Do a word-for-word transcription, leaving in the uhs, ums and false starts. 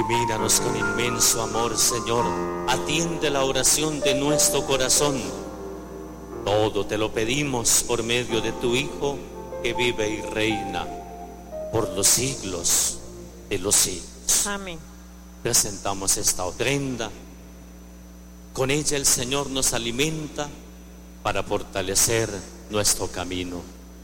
míranos con inmenso amor, Señor. Atiende la oración de nuestro corazón. Todo te lo pedimos por medio de tu Hijo, que vive y reina por los siglos de los siglos. Amén. Presentamos esta ofrenda. Con ella el Señor nos alimenta para fortalecer nuestro camino.